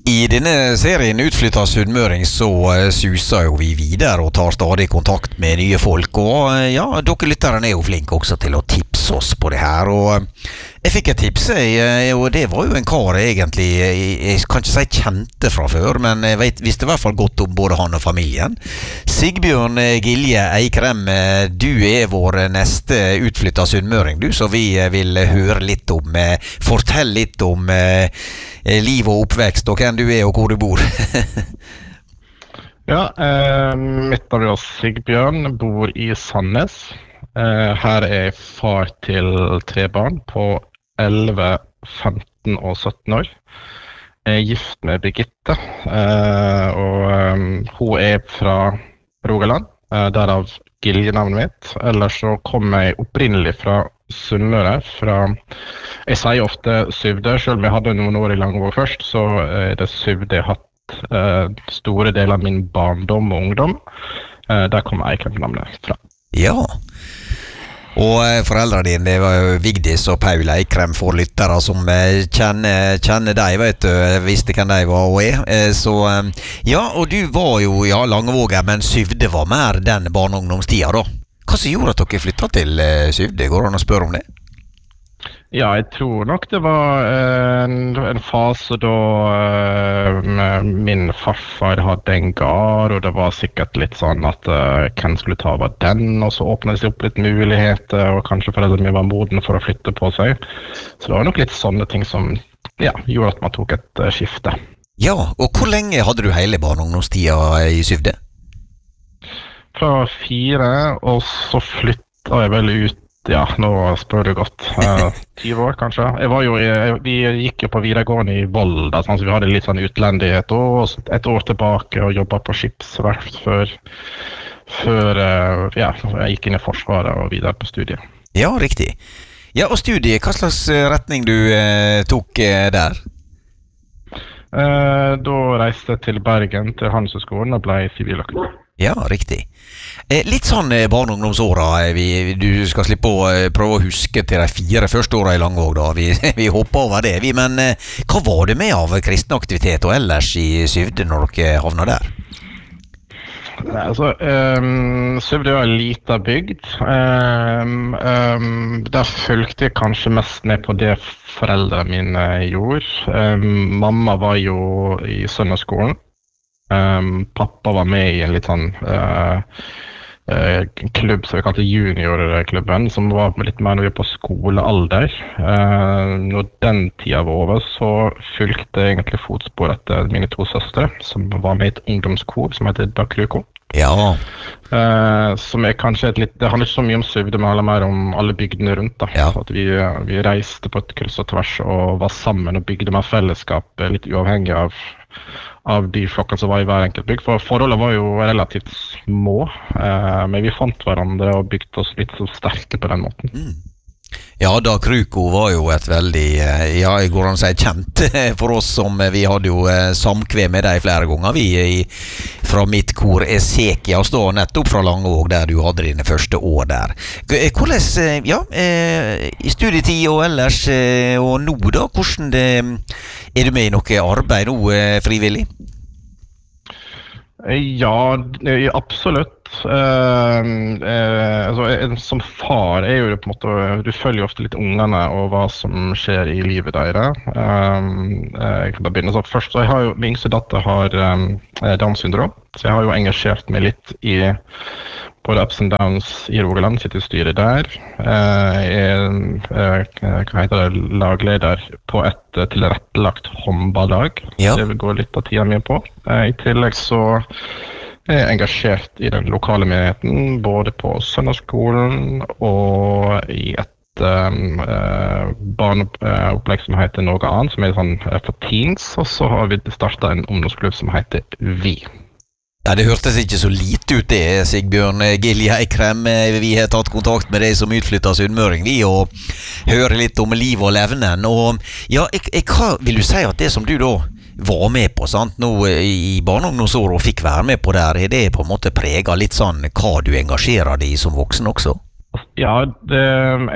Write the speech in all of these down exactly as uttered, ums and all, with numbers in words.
I denne serien Utflytta Sunnmøring så eh, suser jo vi videre og tar stadig kontakt med nye folk, og eh, ja, dere lytterne er jo flinke også til å tipse oss på det her, og eh, jeg fikk et tips, eh, og det var jo en kar egentlig, jeg, jeg kan ikke si kjente fra før, men jeg vet, visste i hvert fall godt om både han og familien. Sigbjørn eh, Gilje Eikrem, eh, du er vår neste Utflytta Sunnmøring, du, så vi eh, vil høre litt om, eh, fortell litt om eh, liv og oppvekst, og hvem du er og hvor du bor. Ja, eh, mitt navn er Sigbjørn, bor i Sandnes. Eh, her er jeg far til tre barn på elleve, femten og sytten år. Jeg er gift med Birgitte, eh, og eh, hun er fra Rogaland, eh, derav Gilje-navnet mitt. Ellers så kommer jeg opprinnelig fra Sunnmøre, fra, jeg sier ofte Syvde, selv om jeg hadde noen år i Langvåg først, så er det Syvde jeg har hatt eh, store deler av min barndom og ungdom. Eh, der kommer Eikrem-navnet fra. Ja, og eh, foreldrene dine, det var jo Vigdis og Paul Eikrem for lyttere som eh, kjenner, kjenner deg, vet du, visste hvem de var og er. Eh, så eh, ja, og du var jo, ja, Langvåger, men Syvde var mer den barne- og ungdomstida da. Hva som gjorde at dere flyttet til uh, Syvde? Går det an å spørre om det? Ja, jeg tror nok det var en, en fase da uh, min farfar hadde en gard, og det var sikkert litt sånn at uh, hvem skulle ta over den, og så åpnet det seg opp litt muligheter, og kanskje foreldrene mine var moden for å flytte på seg. Så det var nok litt sånne ting som ja, gjorde at man tok et uh, skifte. Ja, og hvor lenge hadde du hele barne- og ungdomstida i Syvde? Fra fire, og så flytta jeg vel ut, ja, nå spør du godt, uh, tyve år kanskje. Jeg var jo, jeg, vi gikk jo på videregående i Volda, sånn, så vi hadde litt sånn utlendighet, og et år tilbake og jobbet på skipsverft før, før uh, ja, jeg gikk inn i forsvaret og videre på studiet. Ja, riktig. Ja, og studiet, hva slags retning du uh, tok uh, der? Uh, da reiste jeg til Bergen, til Handelshøyskolen, og ble siviløkonom. Ja, riktig. Eh, litt sånn eh, barne- og ungdomsåra, eh, vi, du skal slippe å eh, prøve å huske til de fire første åra i Langvåg da, vi, vi hopper over det, vi, men eh, hva var det med av kristen aktivitet og ellers i Syvde når dere havna der? Nei, altså, um, Syvde var en liten bygd. Um, um, der fulgte jeg kanskje mest med på det foreldrene mine gjorde. Um, mamma var jo i søndagsskolen. Um, pappa var med i en litt sånn uh, uh, klubb som vi kalte juniorklubben, som var litt mer når vi var på skolealder. Uh, når den tida var over, så fulgte jeg egentlig fotspor etter mine to søstre, som var med i et ungdomskor som heter Bakruko. Ja. Uh, som er kanskje et litt, det handler ikke så mye om Syvde, men handler mer om alle bygdene rundt da. Ja. Så at vi, vi reiste på et kryss og tvers og var sammen og bygde med fellesskap, litt uavhengig av av de flokkene som var i hver enkelt bygd. For forholdet var jo relativt små, eh, men vi fant hverandre og bygde oss litt så sterke på den måten. Mm. Ja, da Kruko var jo et veldig, ja, jeg går an å si kjent for oss som vi hadde jo samkvem med deg flere ganger, vi i, fra mitt kor Esekia, og stå nettopp fra Langvåg der du hadde dine første år der. Hvordan, ja, i studietid og ellers, og nå da, hvordan det, er du med i noe arbeid nå frivillig? Ja, absolutt. Uh, uh, altså, som far er jo på en måte, du følger jo ofte litt ungene og hva som skjer i livet deres. Uh, jeg kan da begynne så først, så jeg har jo, min yngste datter har um, Downs syndrom, så jeg har jo engasjert meg litt i både ups and downs i Rogaland, sitter i styret der. Uh, jeg er, uh, hva heter det, lagleder på et uh, tilrettelagt håndballag. Ja. Det går litt av tiden min på. Uh, I tillegg så jeg er engasjert i den lokale menigheten, både på søndagsskolen og i et um, uh, barneopplegg som heter Noe annet, som er sånn uh, for teens, og så har vi startet en ungdomsklubb som heter Vi. Ja, det hørtes ikke så lite ut det, Sigbjørn Gilje Eikrem. Vi har tatt kontakt med deg som utflyttet Sunnmøring, vi, og hører litt om liv og levnen. Og ja, jeg, jeg, hva vil du si at det som du da var med på, sant, nå i barne- og ungdomsår og fikk være med på der, er det på en måte preget litt sånn hva du engasjerer deg i som voksen også? Ja, det, et,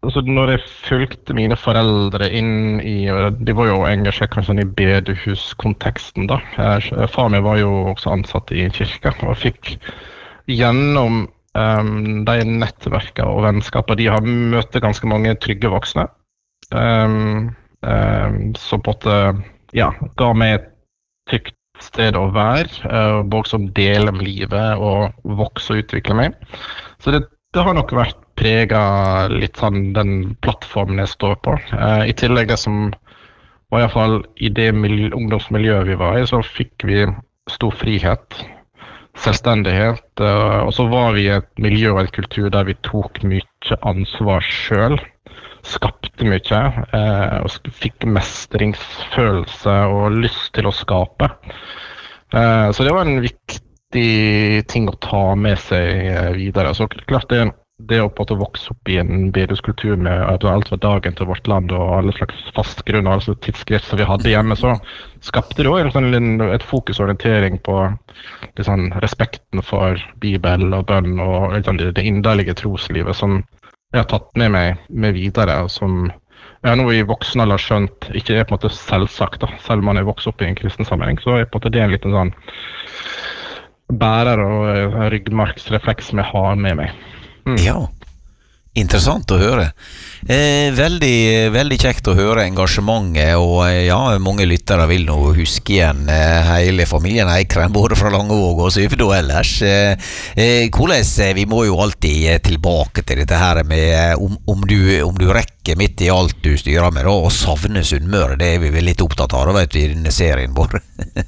altså når jeg fulgte mine foreldre inn i, de var jo engasjert kanskje sånn i bedehuskonteksten da. Jeg, far min var jo også ansatt i kirka, og fikk gjennom um, de nettverkene og vennskaper de har møtt ganske mange trygge voksne, um, um, som på en måte, ja, ga meg et trygt sted å være, uh, både som deler om livet og vokse og utvikle meg. Så det, det har nok vært preget litt sånn den plattformen jeg står på. Uh, I tillegg det som var i hvert fall i det miljø, ungdomsmiljøet vi var i, så fikk vi stor frihet, selvstendighet, uh, og så var vi i et miljø og en kultur der vi tok mye ansvar selv, skapte mye, uh, og fikk mestringsfølelse og lyst til å skape. Uh, så det var en viktig ting å ta med seg uh, videre. Så klart det Det å på en måte vokse opp i en bedehuskultur med alt fra dagen til Vårt Land og alle slags fast grunn og alle tidsskrift som vi hadde hjemme, så skapte det også en sånn, et fokusorientering på liksom, respekten for Bibel og bønn og liksom, det, det inderlige troslivet som jeg har tatt med meg med videre, og som jeg har nå i voksen alder skjønt ikke er på en måte selvsagt, da. Selv om man er vokst opp i en kristen sammenheng, så er på en måte det en liten sånn bærer og ryggmarksrefleks som jeg har med meg. Mm. Ja, interessant å høre. Eh, veldig, veldig kjekt å høre engasjementet, og ja, mange lyttere vil nå huske igjen eh, hele familien Eikrem, både fra Langevåg og Syfjord ellers. Eh, eh, hvordan, vi må jo alltid tilbake til dette her med om, om, du, om du rekker midt i alt du styrer med, da, og savner Sunnmøre, det er vi vel litt opptatt av, da vet vi, i denne serien vår.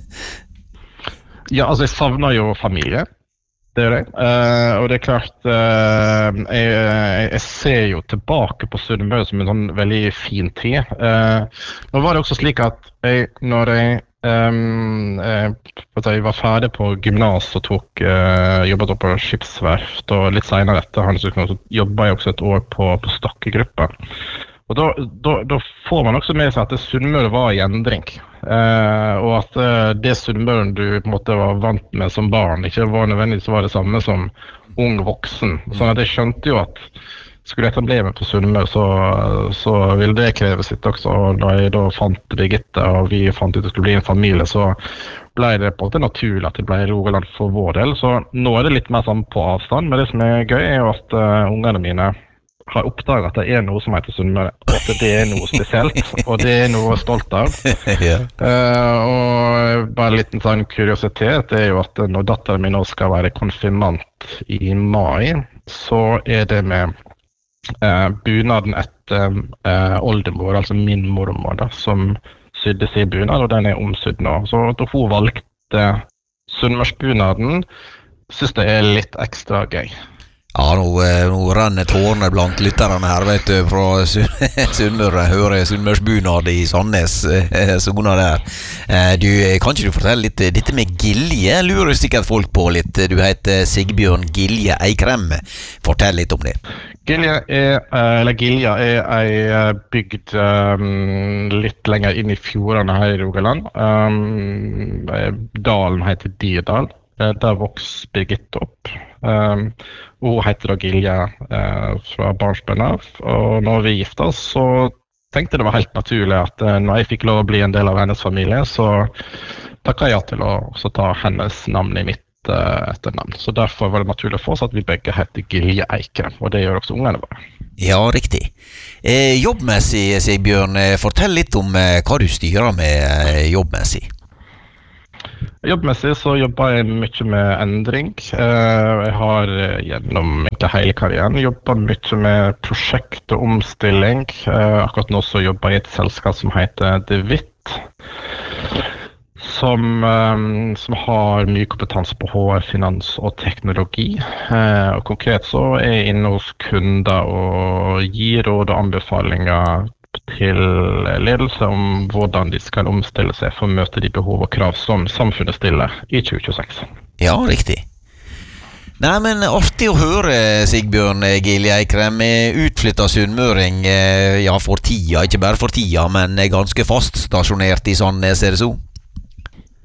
Ja, altså jeg savner jo familie. Det er det. Uh, og det er klart, uh, jeg, jeg ser jo tilbake på Sunnmøre som en sånn veldig fin tid. Uh, nå var det også slik at jeg, når jeg, um, jeg var ferdig på gymnas og tok, uh, jobbet opp på skipsverft, og litt senere etter Handelshøyskolen, så jobbet jeg også et år på, på Stakke-gruppa. Og da, da, da får man også med seg at det Sunnmøre var i endring. Eh, og at eh, det Sunnmøren du på en måte var vant med som barn, ikke var nødvendigvis var det samme som ung voksen. Sånn at jeg skjønte jo at skulle jeg etablere meg på Sunnmøre, så, så ville det kreve sitt også. Og da jeg da fant Birgitte, og vi fant ut at det skulle bli en familie, så ble det på en måte naturlig at det ble Rogaland for vår del. Så nå er det litt mer sånn på avstand, men det som er gøy er jo at uh, ungene mine har oppdaget at det er noe som heter Sunnmøre, og at det er noe spesielt, og det er noe jeg er stolt av. yeah. uh, og bare en liten sånn kuriositet er jo at når datteren min nå skal være konfirmant i mai, så er det med uh, bunaden etter uh, oldemor, altså min mormor, da, som sydde sin bunad, og den er omsydd nå. Så da hun valgte Sunnmørsbunaden, synes det er litt ekstra gøy. Ja, nå, nå renner tårene blant lytterne her, vet du, fra Sunnmøre, hører Sunnmørsbunad i Sandnes, sånn der. Du, kan ikke du fortelle litt, dette med Gilje, lurer sikkert folk på litt, du heter Sigbjørn Gilje Eikrem, fortell litt om det. Gilje er, eller Gilja er ei bygd um, litt lenger inn i fjordene her i Rogaland. Um, dalen heter Dirdal. Der vokste Birgitte opp. Um, hun heter da Gilje uh, fra barnsben av. Og når vi gifta oss, så tenkte jeg det var helt naturlig at uh, når jeg fikk lov å bli en del av hennes familie, så takket jeg ja til å også ta hennes navn i mitt uh, etternavn. Så derfor var det naturlig for oss at vi begge heter Gilje Eikrem, og det gjør også ungene våre. Ja, riktig. Eh, jobbmessig, Sigbjørn, fortell litt om eh, hva du styrer med eh, jobbmessig. Jobbmessig så jobber jeg mye med endring. Jeg har gjennom hele karrieren jobbet mye med prosjekt og omstilling. Akkurat nå så jobber jeg i et selskap som heter DeWitt, som, som har mye kompetanse på H R, finans og teknologi. Og konkret så er jeg inne hos kunder og gir råd og anbefalinger til ledelse om hvordan de skal omstille seg for å møte de behov og krav som samfunnet stiller i tjue tjueseks. Ja, riktig. Nei, men artig å høre, Sigbjørn Gilje Eikrem, utflyttet sunnmøring, ja, for tida, ikke bare for tida, men ganske fast stasjonert i Sandnes, er det så?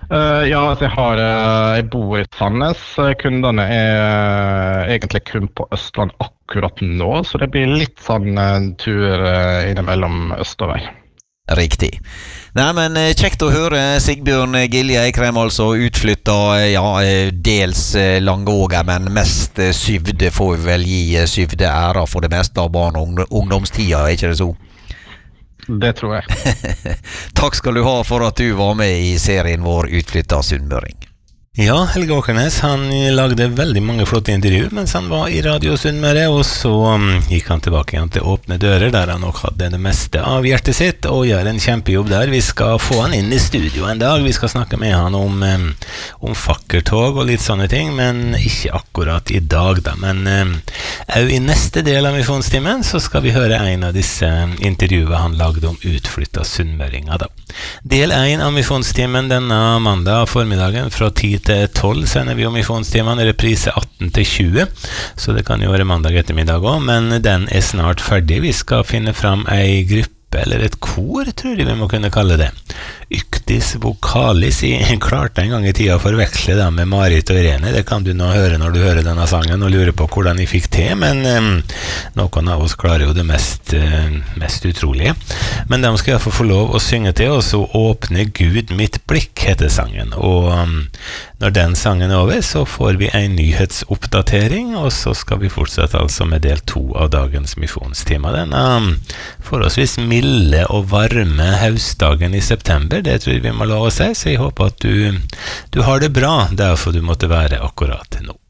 Uh, ja, altså jeg, har, uh, jeg bor i Sandnes. Kundene er uh, egentlig kun på Østland akkurat nå, så det blir litt sånn uh, tur uh, innimellom østover. Riktig. Nei, men kjekt å høre. Sigbjørn Gilje Eikrem, altså utflytta, ja, dels Langåger, men mest Syvde, får vi vel gi Syvde æra for det meste av barn- og ungdomstida, er ikke det så? Det tror jeg. Takk skal du ha for at du var med i serien vår Utflytta Sunnmøring. Ja, Helge Åkernes, han lagde veldig mange flotte intervjuer mens han var i Radio Sunnmøre, og så um, gikk han tilbake igjen til Åpne dører, der han nok hadde det meste av hjertet sitt, og gjør en kjempejobb der. Vi skal få han inn i studio en dag, vi skal snakke med han om, um, om fakkertog og litt sånne ting, men ikke akkurat i dag da. Men um, også i neste del av Misjonstimen så skal vi høre en av disse intervjuene han lagde om utflytta sunnmøringer da. Del en av Misjonstimen denne mandag formiddagen fra ti til tolv sender vi om Misjonstimen, reprise atten til tjue, så det kan jo være mandag ettermiddag også, men den er snart ferdig. Vi skal finne fram ei gruppe, eller et kor, tror jeg vi må kunne kalle det. Yktis vokalis. Jeg klarte en gang i tida å forveksle det med Marit og Irene. Det kan du nå høre når du hører denne sangen og lurer på hvordan jeg fikk til, men um, noen av oss klarer jo det mest, uh, mest utrolige. Men de skal iallfall få lov å synge til, og så åpne Gud mitt blikk, heter sangen. Og um, når den sangen er over, så får vi en nyhetsoppdatering, og så skal vi fortsette altså med del to av dagens misjonstime. Den um, forholdsvis milde og varme høstdagen i september, det tror jeg vi må la oss si, så jeg håper at du, du har det bra, derfor du måtte være akkurat nå.